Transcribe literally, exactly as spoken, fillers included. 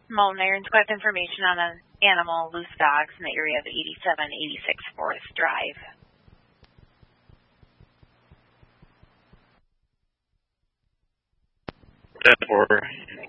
Mountain Irons got information on an animal, loose dogs, in the area of eighty-seven eighty-six Forest Drive. ten four,